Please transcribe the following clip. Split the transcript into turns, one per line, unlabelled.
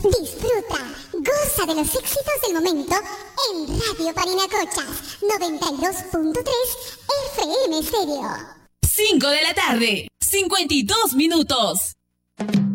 Disfruta, goza de los éxitos del momento en Radio Parinacochas 92.3 FM Stereo.
5 de la tarde, 52 minutos.